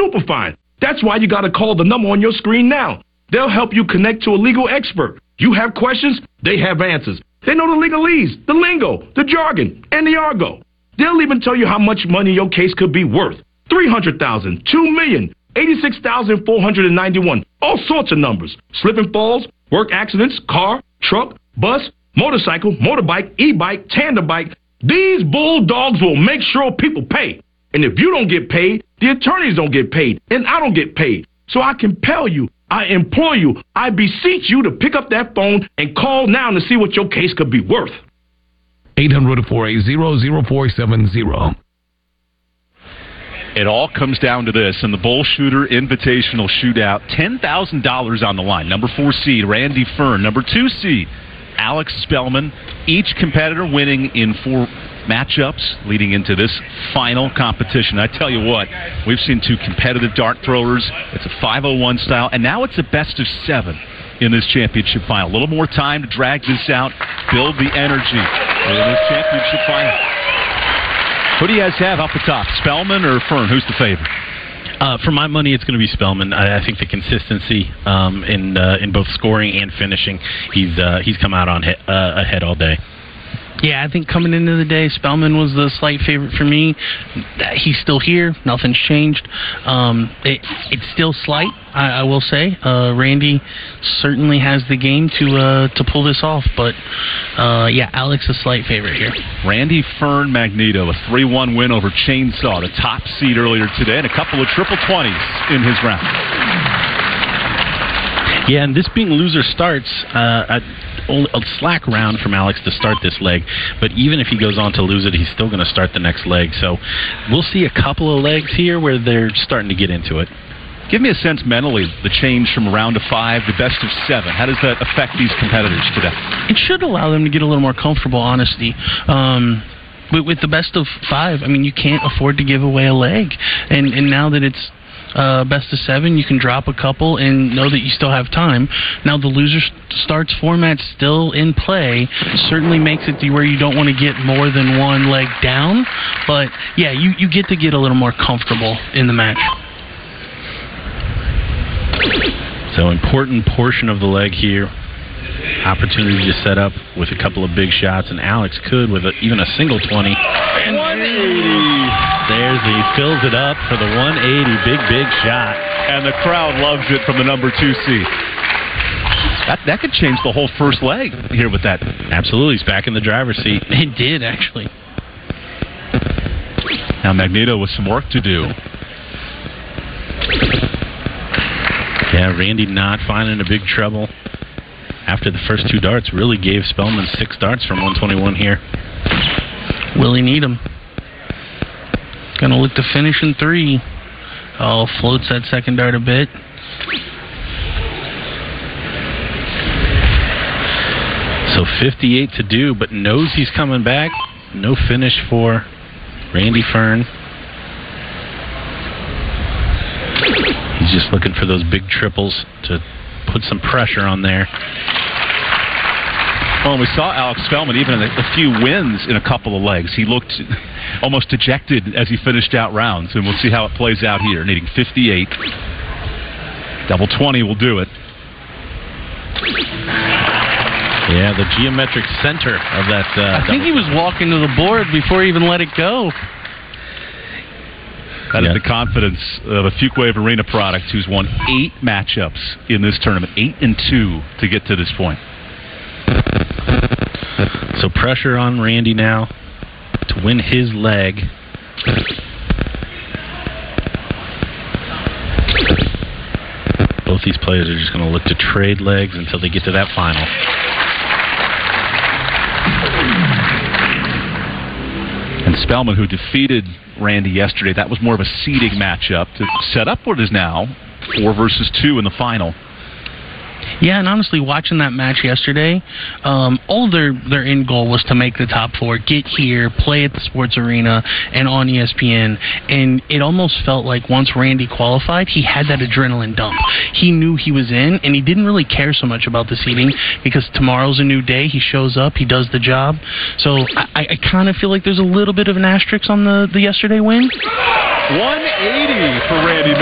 stupefying. That's why you got to call the number on your screen now. They'll help you connect to a legal expert. You have questions, they have answers. They know the legalese, the lingo, the jargon, and the argot. They'll even tell you how much money your case could be worth. $300,000, $2 million, $86,491, all sorts of numbers. Slip and falls, work accidents, car, truck, bus, motorcycle, motorbike, e-bike, tandem bike. These bulldogs will make sure people pay. And if you don't get paid, the attorneys don't get paid, and I don't get paid. So I compel you, I implore you, I beseech you to pick up that phone and call now to see what your case could be worth. 800-480-0470. It all comes down to this, and the Bull Shooter Invitational Shootout, $10,000 on the line. Number 4 seed, Randy Fern. Number 2 seed, Alex Spellman. Each competitor winning in 4 matchups leading into this final competition. I tell you what, we've seen 2 competitive dart throwers. It's a 501 style, and now it's a best of 7 in this championship final. A little more time to drag this out, build the energy in this championship final. Who do you guys have off the top, Spellman or Fern? Who's the favorite? For my money, it's going to be Spellman. I think the consistency in both scoring and finishing, he's come out on ahead all day. Yeah, I think coming into the day, Spellman was the slight favorite for me. He's still here. Nothing's changed. It's still slight, I will say. Randy certainly has the game to pull this off. But, yeah, Alex a slight favorite here. Randy Fern Magneto, a 3-1 win over Chainsaw, the top seed earlier today, and a couple of triple 20s in his round. Yeah, and this being loser starts, a slack round from Alex to start this leg. But even if he goes on to lose it, he's still going to start the next leg. So we'll see a couple of legs here where they're starting to get into it. Give me a sense mentally, the change from round of 5 to best of 7. How does that affect these competitors today? It should allow them to get a little more comfortable, honestly. With the best of 5, I mean, you can't afford to give away a leg. And now that it's best of 7, you can drop a couple and know that you still have time. Now the loser starts format still in play certainly makes it to where you don't want to get more than one leg down, but yeah, you get to get a little more comfortable in the match. So important portion of the leg here. Opportunity to set up with a couple of big shots, and Alex could with even a single 20. And 180. He fills it up for the 180. Big shot. And the crowd loves it from the number 2 seed. That could change the whole first leg here with that. Absolutely. He's back in the driver's seat. It did, actually. Now Magneto with some work to do. Yeah, Randy not finding a big trouble after the first 2 darts. Really gave Spellman 6 darts from 121 here. Will he need him? Gonna look to finish in 3. Oh, floats that second dart a bit. So 58 to do, but knows he's coming back. No finish for Randy Fern. He's just looking for those big triples to put some pressure on there. Well, we saw Alex Spellman even in a few wins in a couple of legs. He looked almost dejected as he finished out rounds, and we'll see how it plays out here. Needing 58. Double 20 will do it. Yeah, the geometric center of that. I think he was walking to the board before he even let it go. That is the confidence of a Fuquay Arena product who's won 8 matchups in this tournament. 8-2 to get to this point. So pressure on Randy now to win his leg. Both these players are just going to look to trade legs until they get to that final. And Spellman, who defeated Randy yesterday, that was more of a seeding matchup to set up what is now 4 versus 2 in the final. Yeah, and honestly, watching that match yesterday, all their end goal was to make the top 4, get here, play at the sports arena, and on ESPN. And it almost felt like once Randy qualified, he had that adrenaline dump. He knew he was in, and he didn't really care so much about the seeding because tomorrow's a new day. He shows up, he does the job. So I kind of feel like there's a little bit of an asterisk on the yesterday win. 180 for Randy